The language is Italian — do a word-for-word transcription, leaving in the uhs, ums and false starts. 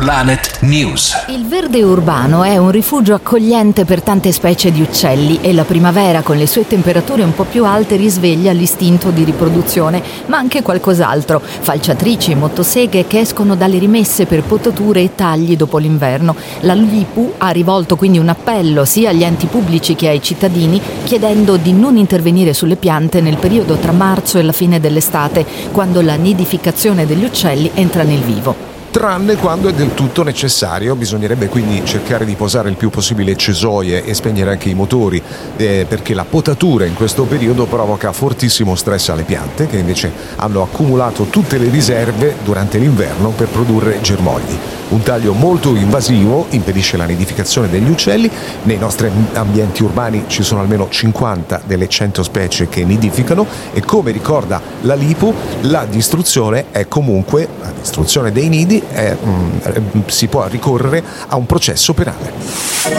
Planet News. Il verde urbano è un rifugio accogliente per tante specie di uccelli e la primavera con le sue temperature un po' più alte risveglia l'istinto di riproduzione, ma anche qualcos'altro: falciatrici, motoseghe che escono dalle rimesse per potature e tagli dopo l'inverno. La LIPU ha rivolto quindi un appello sia agli enti pubblici che ai cittadini, chiedendo di non intervenire sulle piante nel periodo tra marzo e la fine dell'estate, quando la nidificazione degli uccelli entra nel vivo. Tranne quando è del tutto necessario. Bisognerebbe quindi cercare di posare il più possibile cesoie e spegnere anche i motori, eh, perché la potatura in questo periodo provoca fortissimo stress alle piante, che invece hanno accumulato tutte le riserve durante l'inverno per produrre germogli. Un taglio molto invasivo impedisce la nidificazione degli uccelli. Nei nostri ambienti urbani ci sono almeno cinquanta delle cento specie che nidificano e, come ricorda la LIPU, la distruzione è comunque la distruzione dei nidi. Eh, mh, si può ricorrere a un processo penale.